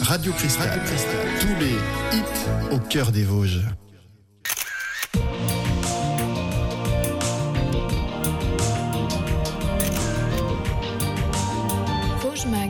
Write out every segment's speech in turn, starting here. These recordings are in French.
Radio Cristal. Tous les hits au cœur des Vosges. Vosges Mag.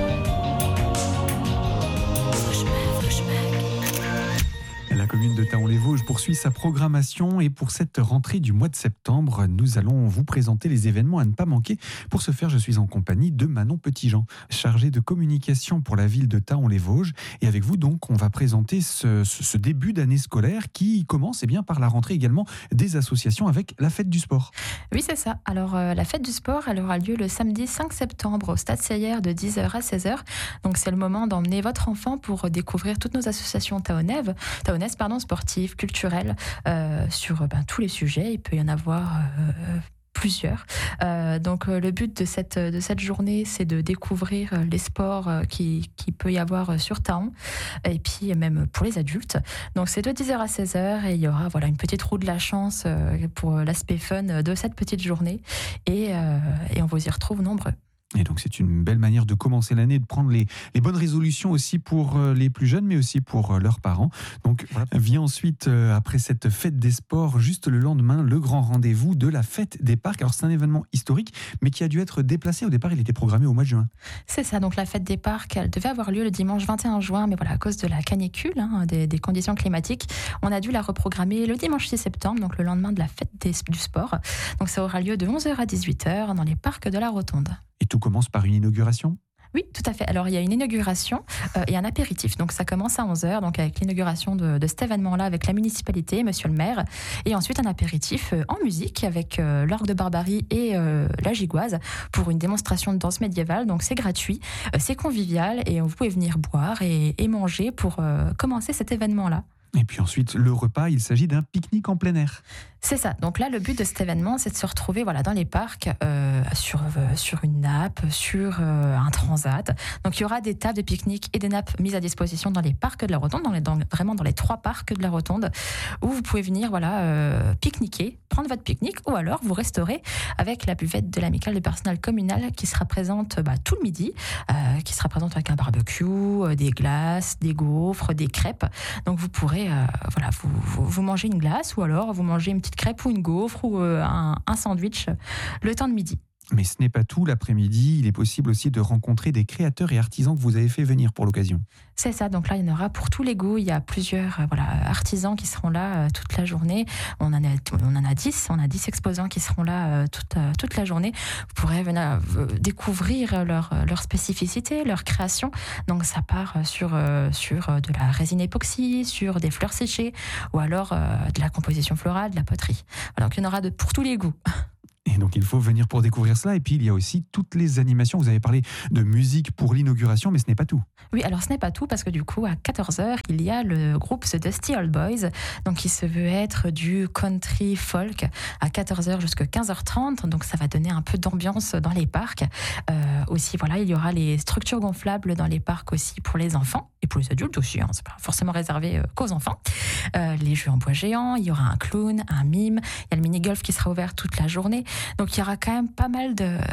La commune de Thaon-les-Vosges poursuit sa programmation et pour cette rentrée du mois de septembre, nous allons vous présenter les événements à ne pas manquer. Pour ce faire, je suis en compagnie de Manon Petitjean, chargée de communication pour la ville de Thaon-les-Vosges. Et avec vous, donc, on va présenter ce début d'année scolaire qui commence par la rentrée également des associations avec la fête du sport. Oui, c'est ça. Alors, la fête du sport, elle aura lieu le samedi 5 septembre au Stade Seillière de 10h à 16h. Donc, c'est le moment d'emmener votre enfant pour découvrir toutes nos associations taonaises, sportives, culturelles, sur tous les sujets. Il peut y en avoir plusieurs. Donc le but de cette journée, c'est de découvrir les sports qui peut y avoir sur Thaon, et puis même pour les adultes. Donc c'est de 10h à 16h et il y aura une petite roue de la chance pour l'aspect fun de cette petite journée et on vous y retrouve nombreux. Et donc c'est une belle manière de commencer l'année, de prendre les bonnes résolutions aussi pour les plus jeunes, mais aussi pour leurs parents. Donc vient ensuite, après cette fête des sports, juste le lendemain, le grand rendez-vous de la fête des parcs. Alors c'est un événement historique, mais qui a dû être déplacé. Au départ, il était programmé au mois de juin. C'est ça, donc la fête des parcs, elle devait avoir lieu le dimanche 21 juin, mais à cause de la canicule, des conditions climatiques, on a dû la reprogrammer le dimanche 6 septembre, donc le lendemain de la fête du sport. Donc ça aura lieu de 11h à 18h dans les parcs de la Rotonde. Et tout commence par une inauguration ? Oui, tout à fait. Alors, il y a une inauguration et un apéritif. Donc, ça commence à 11h, donc avec l'inauguration de cet événement-là avec la municipalité, monsieur le maire. Et ensuite, un apéritif en musique avec l'orgue de Barbarie et la gigoise pour une démonstration de danse médiévale. Donc, c'est gratuit, c'est convivial et vous pouvez venir boire et manger pour commencer cet événement-là. Et puis ensuite, le repas, il s'agit d'un pique-nique en plein air. C'est ça. Donc là, le but de cet événement, c'est de se retrouver dans les parcs, sur une nappe, sur un transat. Donc il y aura des tables de pique-nique et des nappes mises à disposition dans les parcs de la Rotonde, vraiment dans les 3 parcs de la Rotonde, où vous pouvez venir pique-niquer, prendre votre pique-nique, ou alors vous resterez avec la buvette de l'amicale de personnel communal qui sera présente tout le midi, qui sera présente avec un barbecue, des glaces, des gaufres, des crêpes. Donc vous pourrez vous mangez une glace ou alors vous mangez une petite crêpe ou une gaufre ou un sandwich le temps de midi. Mais ce n'est pas tout. L'après-midi, il est possible aussi de rencontrer des créateurs et artisans que vous avez fait venir pour l'occasion. C'est ça. Donc là, il y en aura pour tous les goûts. Il y a plusieurs artisans qui seront là toute la journée. On en a 10. On a 10 exposants qui seront là toute la journée. Vous pourrez venir découvrir leur spécificité, leur création. Donc ça part sur de la résine époxy, sur des fleurs séchées ou alors de la composition florale, de la poterie. Donc il y en aura pour tous les goûts. Et donc il faut venir pour découvrir cela. Et puis il y a aussi toutes les animations. Vous avez parlé de musique pour l'inauguration, mais ce n'est pas tout. Oui, alors ce n'est pas tout parce que du coup à 14h, il y a le groupe The Dusty Old Boys, donc qui se veut être du country folk à 14h jusqu'à 15h30. Donc ça va donner un peu d'ambiance dans les parcs. Aussi, il y aura les structures gonflables dans les parcs aussi pour les enfants et pour les adultes aussi. C'est pas forcément réservé qu'aux enfants. Les jeux en bois géants, il y aura un clown, un mime. Il y a le mini-golf qui sera ouvert toute la journée. Donc il y aura quand même pas mal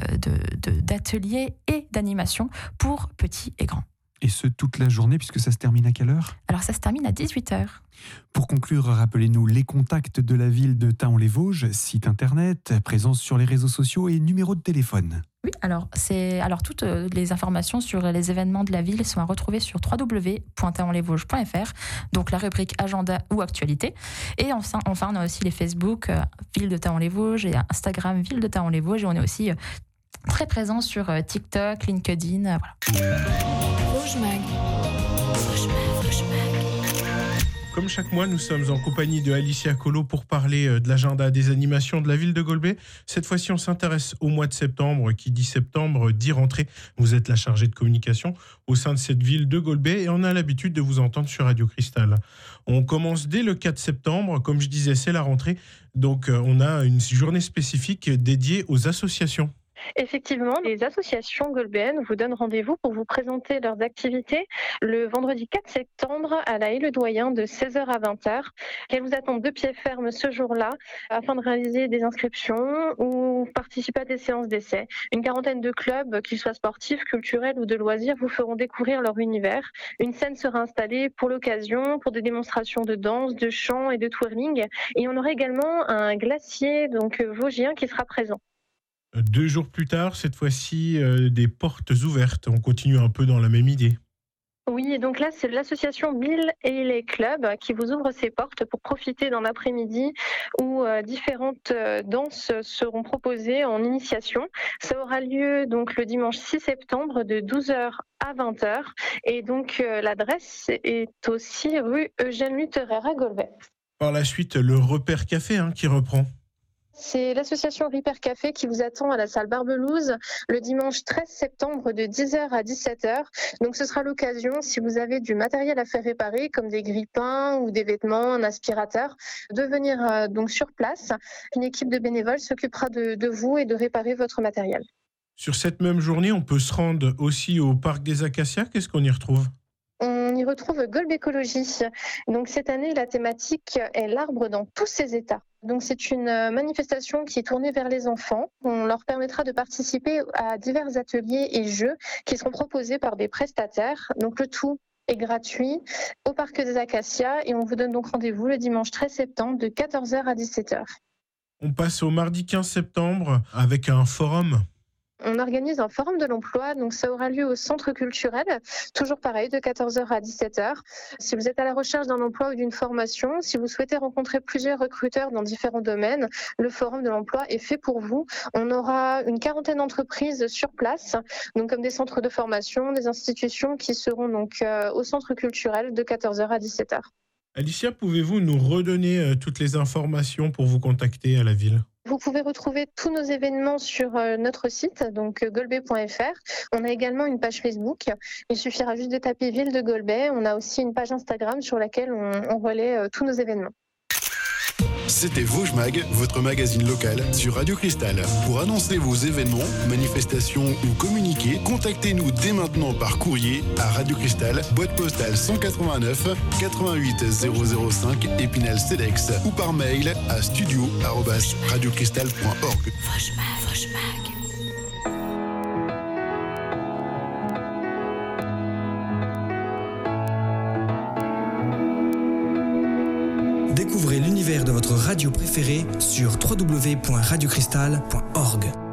d'ateliers et d'animations pour petits et grands. Et ce, toute la journée, puisque ça se termine à quelle heure ? Alors ça se termine à 18h. Pour conclure, rappelez-nous les contacts de la ville de Thaon-les-Vosges, site internet, présence sur les réseaux sociaux et numéro de téléphone. Oui, alors toutes les informations sur les événements de la ville sont à retrouver sur www.thaonlesvosges.fr, donc la rubrique agenda ou actualité. Et enfin on a aussi les Facebook Ville de Thaon-les-Vosges et Instagram Ville de Thaon-les-Vosges, et on est aussi très présent sur TikTok, LinkedIn, Vosges Mag. Comme chaque mois, nous sommes en compagnie de Alicia Colo pour parler de l'agenda des animations de la ville de Golbet. Cette fois-ci, on s'intéresse au mois de septembre. Qui dit septembre dit rentrée. Vous êtes la chargée de communication au sein de cette ville de Golbet et on a l'habitude de vous entendre sur Radio Cristal. On commence dès le 4 septembre. Comme je disais, c'est la rentrée. Donc, on a une journée spécifique dédiée aux associations. Effectivement, les associations golbéennes vous donnent rendez-vous pour vous présenter leurs activités le vendredi 4 septembre à la Haie-le-Doyen de 16h à 20h. Elles vous attendent de pied ferme ce jour-là afin de réaliser des inscriptions ou participer à des séances d'essai. Une quarantaine de clubs, qu'ils soient sportifs, culturels ou de loisirs, vous feront découvrir leur univers. Une scène sera installée pour l'occasion, pour des démonstrations de danse, de chant et de twirling. Et on aura également un glacier vosgien qui sera présent. 2 jours plus tard, cette fois-ci, des portes ouvertes. On continue un peu dans la même idée. Oui, et donc là, c'est l'association Bill et les clubs qui vous ouvre ses portes pour profiter d'un après-midi où différentes danses seront proposées en initiation. Ça aura lieu donc le dimanche 6 septembre de 12h à 20h. Et donc l'adresse est aussi rue Eugène Lutterer à Golbet. Par la suite, le repère café qui reprend. C'est l'association Ripper Café qui vous attend à la salle Barbelouze le dimanche 13 septembre de 10h à 17h. Donc ce sera l'occasion, si vous avez du matériel à faire réparer, comme des grille-pains ou des vêtements, un aspirateur, de venir donc sur place. Une équipe de bénévoles s'occupera de vous et de réparer votre matériel. Sur cette même journée, on peut se rendre aussi au Parc des Acacias. Qu'est-ce qu'on y retrouve ? On y retrouve Golbécologie. Donc cette année, la thématique est l'arbre dans tous ses états. Donc c'est une manifestation qui est tournée vers les enfants. On leur permettra de participer à divers ateliers et jeux qui seront proposés par des prestataires. Donc le tout est gratuit au Parc des Acacias et on vous donne donc rendez-vous le dimanche 13 septembre de 14h à 17h. On passe au mardi 15 septembre avec un forum. On organise un forum de l'emploi, donc ça aura lieu au centre culturel, toujours pareil, de 14h à 17h. Si vous êtes à la recherche d'un emploi ou d'une formation, si vous souhaitez rencontrer plusieurs recruteurs dans différents domaines, le forum de l'emploi est fait pour vous. On aura une quarantaine d'entreprises sur place, donc comme des centres de formation, des institutions qui seront donc au centre culturel de 14h à 17h. Alicia, pouvez-vous nous redonner toutes les informations pour vous contacter à la ville ? Vous pouvez retrouver tous nos événements sur notre site, donc golbet.fr. On a également une page Facebook. Il suffira juste de taper Ville de Golbet. On a aussi une page Instagram sur laquelle on relaie tous nos événements. C'était Vosges Mag, votre magazine local sur Radio Cristal. Pour annoncer vos événements, manifestations ou communiquer, contactez-nous dès maintenant par courrier à Radio Cristal, boîte postale 189 88 005 Épinal-Cedex ou par mail à studio@radiocristal.org. Découvrez l'univers de votre radio préférée sur www.radiocristal.org.